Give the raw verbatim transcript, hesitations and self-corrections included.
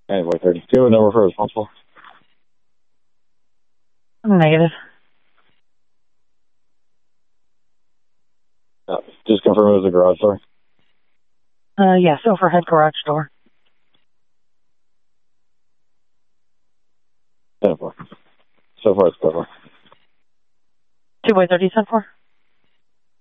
Anyway, thirty. Do you have a number for responsible? Negative. Uh, just confirm it was a garage door. Uh, yes, overhead garage door. ten four. So far it's cover. Two by thirty, ten four.